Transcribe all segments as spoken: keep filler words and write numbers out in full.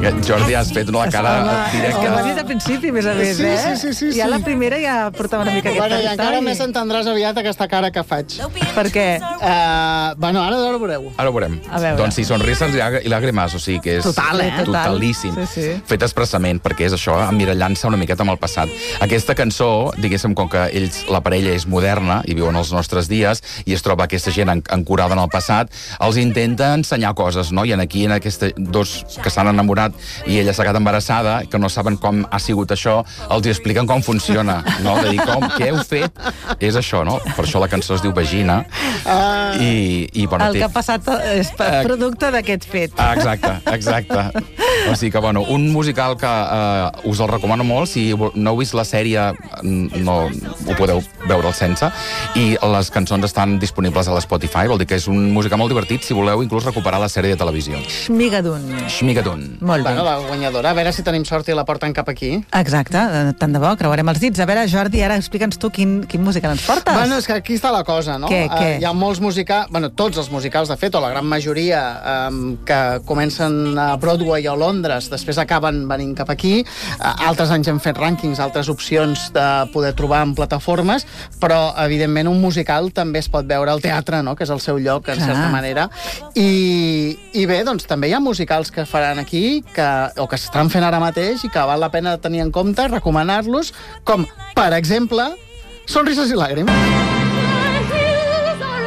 Jordi, has fet la cara directa. Ho has dit al principi, més a més, Sí, eh? sí, sí, sí, Ja sí. la primera ja portava una mica aquest Bueno, i territori. encara més entendràs aviat aquesta cara que faig. Per què? Uh, bueno, ara ho veureu. Ara ho veurem. A veure. Doncs sí, sonrises i llàg- i làgrimes, o sigui que és Total, eh? totalíssim. Total. Sí, sí. Fet expressament, perquè és això, emmirallant-se una miqueta amb el passat. Aquesta cançó, diguéssim, com que ells, la parella és moderna i viuen els nostres dies i es troba aquesta gent en, ancorada en el passat, els intenta ensenyar coses, no? I aquí, en aquests dos que s'han enamorat i ella s'ha quedat embarassada, que no saben com ha sigut això, els hi expliquen com funciona, no? De dir, com, què heu fet? És això, no? Per això la cançó es diu Vagina. Uh, I, i bueno, El té- que ha passat és Eh, producte d'aquest fet. Ah, exacte, exacte. O sigui que, bueno, un musical que eh, us el recomano molt. Si no heu vist la sèrie, no ho podeu veure al sense. I les cançons estan disponibles a l'Spotify. Vol dir que és un musical molt divertit si voleu inclús recuperar la sèrie de televisió. Schmigadoon. Schmigadoon. Molt bé. bueno, la guanyadora, a veure si tenim sort i la porten cap aquí. Exacte, eh, tant de bo, creuarem els dits. A veure, Jordi, ara explica'ns tu quin, quin musical ens portes. Bueno, és que aquí està la cosa, no? Què, què? Uh, hi ha molts musicals, bueno, tots els musicals, de fet, o la gran majoria, um, que comencen a Broadway o Londres, després acaben venint cap aquí. Uh, altres anys hem fet rànquings, altres opcions de poder trobar en plataformes, però, evidentment, un musical també es pot veure al teatre, no?, que és el seu lloc, en Clar. certa manera. I, I bé, doncs, també hi ha musicals que faran aquí, que, o que s'estan fent ara mateix, i que val la pena tenir en compte, recomanar-los, com, per exemple, Sonrises i làgrimes. The hills are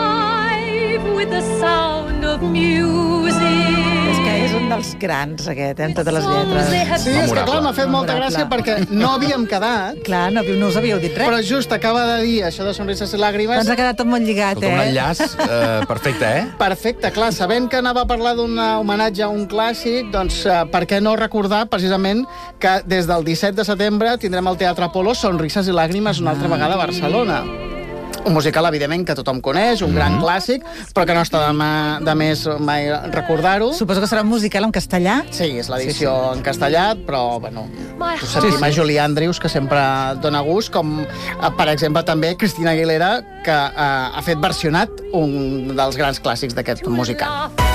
alive with the sound of music. És que és un dels grans, aquest, eh, amb totes les lletres. Sí, és que Memorable. clar, m'ha fet molta Memorable. gràcia perquè no havíem quedat, Clar, no, no us havíeu dit res. però just acaba de dir això de Sonrises i làgrimes. Ens ha quedat tot molt lligat, Tot un eh? enllaç eh, perfecte, eh? Perfecte, clar, sabent que anava a parlar d'un homenatge a un clàssic, doncs eh, per què no recordar precisament que des del disset de setembre tindrem al Teatre Apolo Sonrises i làgrimes una altra vegada a Barcelona. Un musical, evidentment, que tothom coneix, un gran clàssic, però que no està de, ma, de més mai recordar-ho. Suposo que serà un musical en castellà. Sí, és l'edició sí, sí. en castellà, però, bueno, ho sentim a Julie Andrews, que sempre dona gust, com, eh, per exemple, també Cristina Aguilera, que eh, ha fet versionat un dels grans clàssics d'aquest musical.